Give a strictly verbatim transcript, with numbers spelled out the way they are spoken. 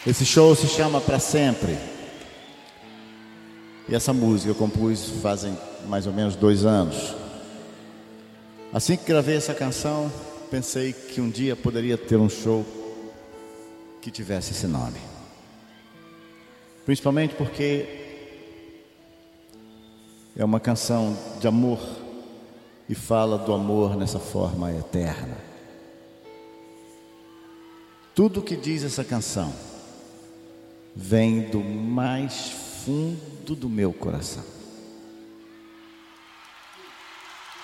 Esse show se chama Pra Sempre. E essa música eu compus fazem mais ou menos dois anos. Assim que gravei essa canção, pensei que um dia poderia ter um show que tivesse esse nome. Principalmente porque é uma canção de amor e fala do amor nessa forma eterna. Tudo que diz essa canção vem do mais fundo do meu coração.